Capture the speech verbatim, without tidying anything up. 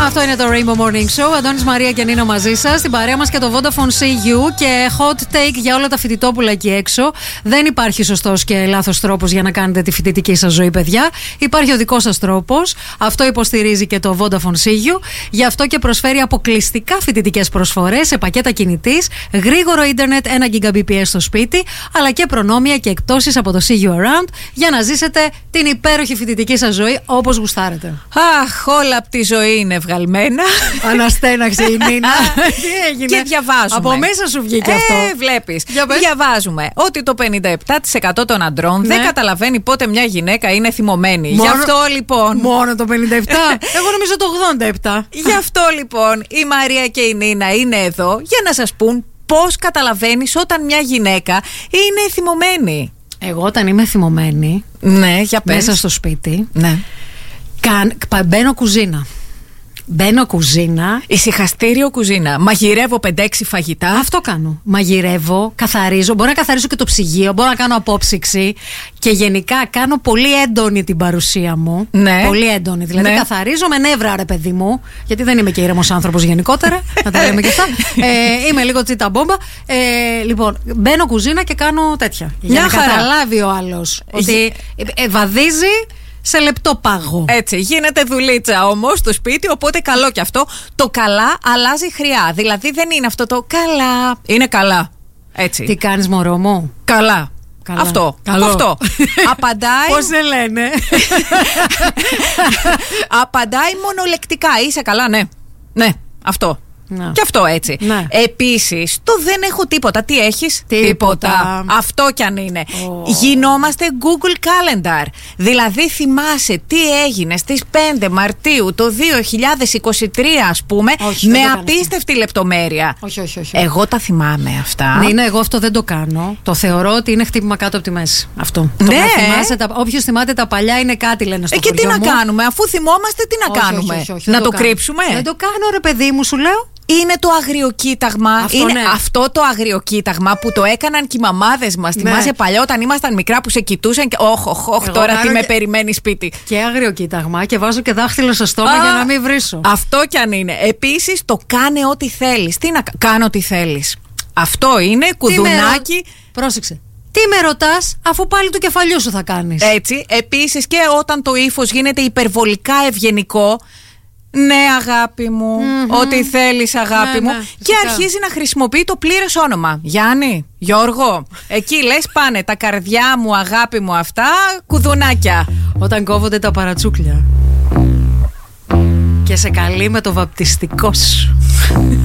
Αυτό είναι το Rainbow Morning Show. Αντώνης, Μαρία και Νίνα μαζί σας. Στην παρέα μας και το Vodafone σι γιου και hot take για όλα τα φοιτητόπουλα εκεί έξω. Δεν υπάρχει σωστός και λάθος τρόπος για να κάνετε τη φοιτητική σας ζωή, παιδιά. Υπάρχει ο δικός σας τρόπος. Αυτό υποστηρίζει και το Vodafone σι γιου. Γι' αυτό και προσφέρει αποκλειστικά φοιτητικές προσφορές σε πακέτα κινητής, γρήγορο ίντερνετ ένα γιγαμπιτ στο σπίτι, αλλά και προνόμια και εκπτώσεις από το σι γιου Around για να ζήσετε την υπέροχη φοιτητική σας ζωή όπως γουστάρετε. Αχ, όλα από τη ζωή είναι βγαλμένα. Αναστέναξε η Νίνα. Τι έγινε? Και διαβάζουμε. Από μέσα σου βγήκε ε, αυτό. Βλέπεις. Για διαβάζουμε ότι το πενήντα επτά τοις εκατό των αντρών ναι. δεν καταλαβαίνει πότε μια γυναίκα είναι θυμωμένη. Μόνο... Γι' αυτό λοιπόν. Μόνο το πενήντα επτά. Εγώ νομίζω το ογδόντα επτά. Γι' αυτό λοιπόν η Μαρία και η Νίνα είναι εδώ για να σας πούν πώς καταλαβαίνεις όταν μια γυναίκα είναι θυμωμένη. Εγώ όταν είμαι θυμωμένη. Ναι, για πες. Μέσα στο σπίτι. Ναι. Καν, μπαίνω κουζίνα. Μπαίνω κουζίνα. Ησυχαστήριο κουζίνα. Μαγειρεύω πέντε έξι φαγητά. Αυτό κάνω. Μαγειρεύω, καθαρίζω. Μπορώ να καθαρίσω και το ψυγείο. Μπορώ να κάνω απόψυξη. Και γενικά κάνω πολύ έντονη την παρουσία μου. Ναι. Πολύ έντονη. Δηλαδή, ναι. καθαρίζω με νεύρα, ρε παιδί μου. Γιατί δεν είμαι και ήρεμος άνθρωπος γενικότερα. Να τα λέμε και αυτά. Ε, είμαι λίγο τσίτα μπόμπα. Ε, λοιπόν, μπαίνω κουζίνα και κάνω τέτοια. Για να χαρά. Καταλάβει ο άλλος ότι ε, βαδίζει. Σε λεπτό πάγο. Έτσι, γίνεται δουλίτσα όμως στο σπίτι, οπότε καλό κι αυτό. Το καλά αλλάζει χρειά. Δηλαδή δεν είναι αυτό το καλά. Είναι καλά. Έτσι. Τι κάνεις, μωρό μου? Καλά. Καλά. Αυτό. Καλό. Αυτό. Απαντάει. Πώς σε λένε? Απαντάει μονολεκτικά. Είσαι καλά, ναι. Ναι, αυτό. Να. Και αυτό έτσι. Ναι. Επίσης, το δεν έχω τίποτα. Τι έχεις? Τίποτα. Τίποτα. Αυτό κι αν είναι. Oh. Γινόμαστε Google Calendar. Δηλαδή, θυμάσαι τι έγινε στις πέντε Μαρτίου το δύο χιλιάδες είκοσι τρία, ας πούμε, όχι, με απίστευτη λεπτομέρεια. Όχι, όχι, όχι. Εγώ τα θυμάμαι αυτά. Ναι, ναι, εγώ αυτό δεν το κάνω. Το θεωρώ ότι είναι χτύπημα κάτω από τη μέση. Αυτό. Ναι. Όποιος θυμάται τα παλιά είναι κάτι, λένε στο ε, και τι να κάνουμε, αφού θυμόμαστε, τι να όχι, κάνουμε. όχι, όχι, όχι, να το, το κρύψουμε. Δεν το κάνω, ρε παιδί μου, σου λέω. Είναι το αγριοκοίταγμα. Αυτό, είναι ναι. αυτό το αγριοκοίταγμα που το έκαναν και οι μαμάδες μας. Ναι. Θυμάσαι παλιά όταν ήμασταν μικρά που σε κοιτούσαν και. Όχ, όχ, όχ, τώρα τι με και... περιμένει σπίτι. Και αγριοκοίταγμα και βάζω και δάχτυλο στο στόμα Α, για να μην βρίσω. Αυτό κι αν είναι. Επίσης το κάνε ό,τι θέλεις. Τι να κάνω ό,τι θέλεις. Αυτό είναι κουδουνάκι. Με... Πρόσεξε. Τι με ρωτάς, αφού πάλι του κεφαλιού σου θα κάνεις. Έτσι. Επίσης και όταν το ύφος γίνεται υπερβολικά ευγενικό. Ναι, αγάπη μου, mm-hmm. ό,τι θέλεις, αγάπη ναι, μου. Ναι, και αρχίζει να χρησιμοποιεί το πλήρες όνομα. Γιάννη, Γιώργο. Εκεί λες πάνε τα καρδιά μου, αγάπη μου, αυτά κουδουνάκια. Όταν κόβονται τα παρατσούκλια και σε καλεί με το βαπτιστικό σου.